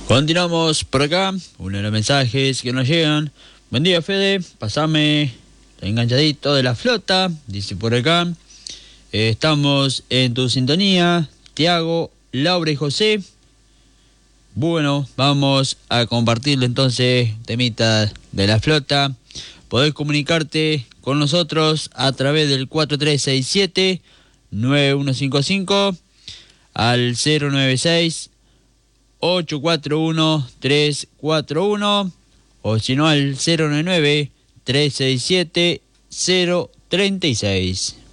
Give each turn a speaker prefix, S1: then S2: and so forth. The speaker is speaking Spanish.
S1: Continuamos por acá, uno de los mensajes que nos llegan. Buen día, Fede, pasame enganchadito de la flota, dice por acá. Estamos en tu sintonía, Tiago, Laura y José. Bueno, vamos a compartirle entonces temita de la flota. Podés comunicarte con nosotros a través del 4367-9155 al 096-841-341 o si no al 099-367-036.